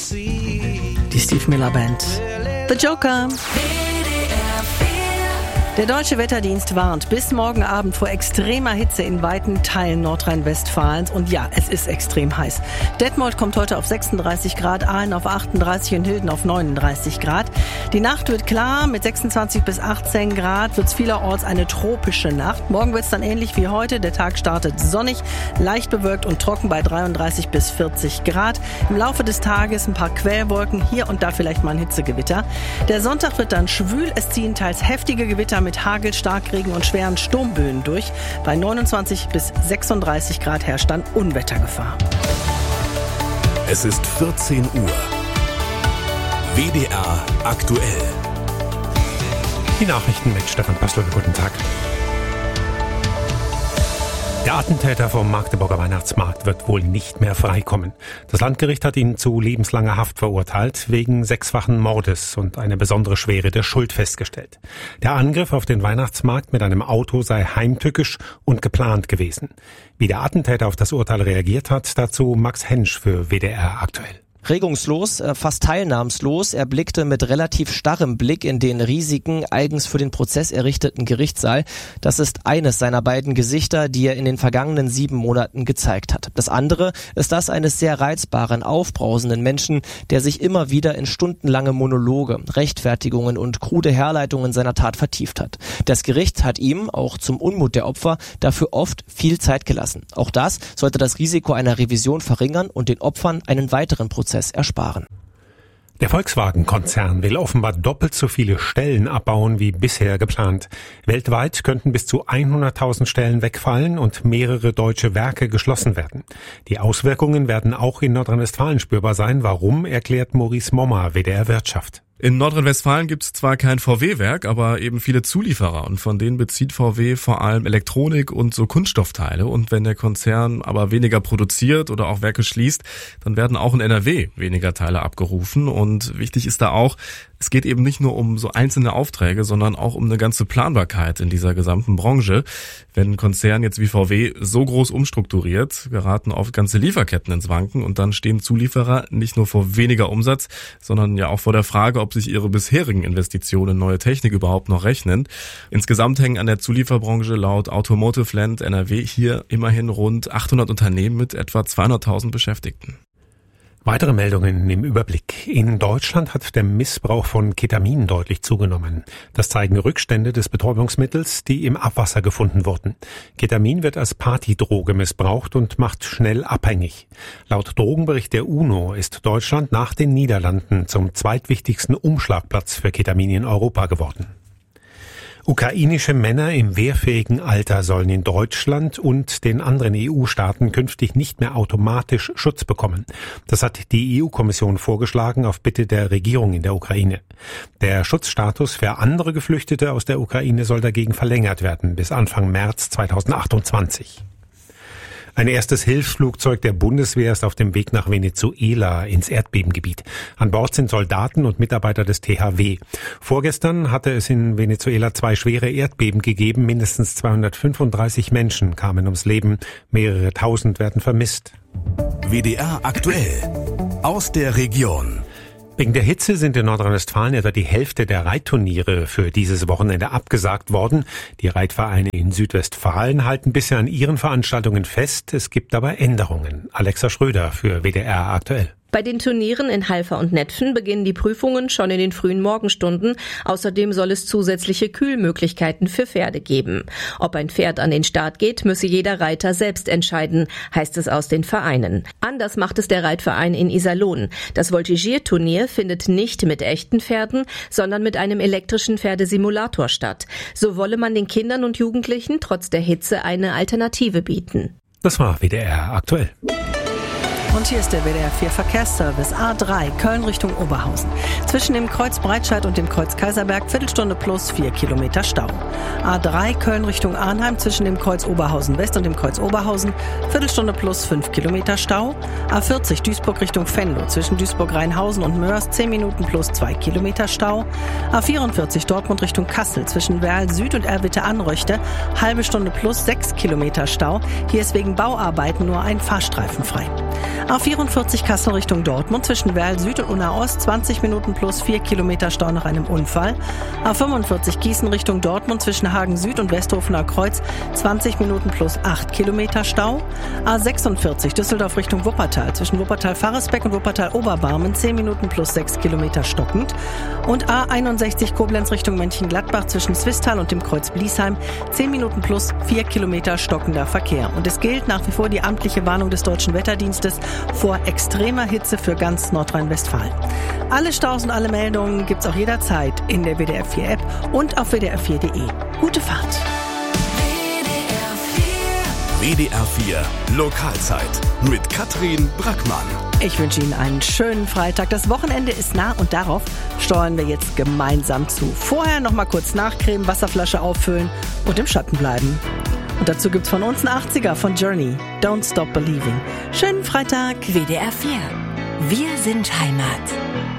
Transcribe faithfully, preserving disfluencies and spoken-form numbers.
Die Steve Miller Band. The Joker. Der Deutsche Wetterdienst warnt bis morgen Abend vor extremer Hitze in weiten Teilen Nordrhein-Westfalens. Und ja, es ist extrem heiß. Detmold kommt heute auf sechsunddreißig Grad, Aalen auf achtunddreißig und Hilden auf neununddreißig Grad. Die Nacht wird klar, mit sechsundzwanzig bis achtzehn Grad wird es vielerorts eine tropische Nacht. Morgen wird es dann ähnlich wie heute. Der Tag startet sonnig, leicht bewölkt und trocken bei dreiunddreißig bis vierzig Grad. Im Laufe des Tages ein paar Quellwolken, hier und da vielleicht mal ein Hitzegewitter. Der Sonntag wird dann schwül, es ziehen teils heftige Gewitter mit Hagel, Starkregen und schweren Sturmböen durch. Bei neunundzwanzig bis sechsunddreißig Grad herrscht dann Unwettergefahr. Es ist vierzehn Uhr. W D R aktuell. Die Nachrichten mit Stefan Pössl. Guten Tag. Der Attentäter vom Magdeburger Weihnachtsmarkt wird wohl nicht mehr freikommen. Das Landgericht hat ihn zu lebenslanger Haft verurteilt, wegen sechsfachen Mordes und eine besondere Schwere der Schuld festgestellt. Der Angriff auf den Weihnachtsmarkt mit einem Auto sei heimtückisch und geplant gewesen. Wie der Attentäter auf das Urteil reagiert hat, dazu Max Hensch für W D R aktuell. Regungslos, fast teilnahmslos. Er blickte mit relativ starrem Blick in den riesigen, eigens für den Prozess errichteten Gerichtssaal. Das ist eines seiner beiden Gesichter, die er in den vergangenen sieben Monaten gezeigt hat. Das andere ist das eines sehr reizbaren, aufbrausenden Menschen, der sich immer wieder in stundenlange Monologe, Rechtfertigungen und krude Herleitungen seiner Tat vertieft hat. Das Gericht hat ihm, auch zum Unmut der Opfer, dafür oft viel Zeit gelassen. Auch das sollte das Risiko einer Revision verringern und den Opfern einen weiteren Prozess ersparen. Der Volkswagen-Konzern will offenbar doppelt so viele Stellen abbauen wie bisher geplant. Weltweit könnten bis zu hunderttausend Stellen wegfallen und mehrere deutsche Werke geschlossen werden. Die Auswirkungen werden auch in Nordrhein-Westfalen spürbar sein. Warum, erklärt Maurice Mommer, W D R Wirtschaft. In Nordrhein-Westfalen gibt es zwar kein V W-Werk, aber eben viele Zulieferer und von denen bezieht V W vor allem Elektronik und so Kunststoffteile. Und wenn der Konzern aber weniger produziert oder auch Werke schließt, dann werden auch in N R W weniger Teile abgerufen. Und wichtig ist da auch, es geht eben nicht nur um so einzelne Aufträge, sondern auch um eine ganze Planbarkeit in dieser gesamten Branche. Wenn ein Konzern jetzt wie V W so groß umstrukturiert, geraten oft ganze Lieferketten ins Wanken und dann stehen Zulieferer nicht nur vor weniger Umsatz, sondern ja auch vor der Frage, ob sich ihre bisherigen Investitionen in neue Technik überhaupt noch rechnen. Insgesamt hängen an der Zulieferbranche laut Automotive Land N R W hier immerhin rund achthundert Unternehmen mit etwa zweihunderttausend Beschäftigten. Weitere Meldungen im Überblick. In Deutschland hat der Missbrauch von Ketamin deutlich zugenommen. Das zeigen Rückstände des Betäubungsmittels, die im Abwasser gefunden wurden. Ketamin wird als Partydroge missbraucht und macht schnell abhängig. Laut Drogenbericht der UNO ist Deutschland nach den Niederlanden zum zweitwichtigsten Umschlagplatz für Ketamin in Europa geworden. Ukrainische Männer im wehrfähigen Alter sollen in Deutschland und den anderen E U-Staaten künftig nicht mehr automatisch Schutz bekommen. Das hat die E U-Kommission vorgeschlagen auf Bitte der Regierung in der Ukraine. Der Schutzstatus für andere Geflüchtete aus der Ukraine soll dagegen verlängert werden bis Anfang März zweitausendachtundzwanzig. Ein erstes Hilfsflugzeug der Bundeswehr ist auf dem Weg nach Venezuela ins Erdbebengebiet. An Bord sind Soldaten und Mitarbeiter des T H W. Vorgestern hatte es in Venezuela zwei schwere Erdbeben gegeben. Mindestens zweihundertfünfunddreißig Menschen kamen ums Leben. Mehrere tausend werden vermisst. W D R aktuell. Aus der Region. Wegen der Hitze sind in Nordrhein-Westfalen etwa die Hälfte der Reitturniere für dieses Wochenende abgesagt worden. Die Reitvereine in Südwestfalen halten bisher an ihren Veranstaltungen fest. Es gibt aber Änderungen. Alexa Schröder für W D R aktuell. Bei den Turnieren in Halver und Netphen beginnen die Prüfungen schon in den frühen Morgenstunden. Außerdem soll es zusätzliche Kühlmöglichkeiten für Pferde geben. Ob ein Pferd an den Start geht, müsse jeder Reiter selbst entscheiden, heißt es aus den Vereinen. Anders macht es der Reitverein in Iserlohn. Das Voltigierturnier findet nicht mit echten Pferden, sondern mit einem elektrischen Pferdesimulator statt. So wolle man den Kindern und Jugendlichen trotz der Hitze eine Alternative bieten. Das war W D R aktuell. Und hier ist der W D R vier Verkehrsservice. A drei, Köln Richtung Oberhausen. Zwischen dem Kreuz Breitscheid und dem Kreuz Kaiserberg, Viertelstunde plus vier Kilometer Stau. A drei, Köln Richtung Arnheim, zwischen dem Kreuz Oberhausen West und dem Kreuz Oberhausen, Viertelstunde plus fünf Kilometer Stau. A vierzig, Duisburg Richtung Venlo, zwischen Duisburg-Rheinhausen und Mörs, zehn Minuten plus zwei Kilometer Stau. A vierundvierzig, Dortmund Richtung Kassel, zwischen Werl Süd und Erwitte-Anröchte, halbe Stunde plus sechs Kilometer Stau. Hier ist wegen Bauarbeiten nur ein Fahrstreifen frei. A vierundvierzig Kassel Richtung Dortmund zwischen Werl Süd und Unna Ost zwanzig Minuten plus vier Kilometer Stau nach einem Unfall. A fünfundvierzig Gießen Richtung Dortmund zwischen Hagen Süd und Westhofener Kreuz zwanzig Minuten plus acht Kilometer Stau. A sechsundvierzig Düsseldorf Richtung Wuppertal zwischen Wuppertal-Farresbeck und Wuppertal-Oberbarmen zehn Minuten plus sechs Kilometer stockend. Und A einundsechzig Koblenz Richtung Mönchengladbach zwischen Swisttal und dem Kreuz Bliesheim zehn Minuten plus vier Kilometer stockender Verkehr. Und es gilt nach wie vor die amtliche Warnung des Deutschen Wetterdienstes vor extremer Hitze für ganz Nordrhein-Westfalen. Alle Staus und alle Meldungen gibt's auch jederzeit in der W D R vier App und auf w d r vier punkt de. Gute Fahrt! W D R vier Lokalzeit mit Katrin Brackmann. Ich wünsche Ihnen einen schönen Freitag. Das Wochenende ist nah und darauf steuern wir jetzt gemeinsam zu. Vorher noch mal kurz nachcremen, Wasserflasche auffüllen und im Schatten bleiben. Und dazu gibt's von uns einen achtziger von Journey. Don't Stop Believing. Schönen Freitag. W D R vier. Wir sind Heimat.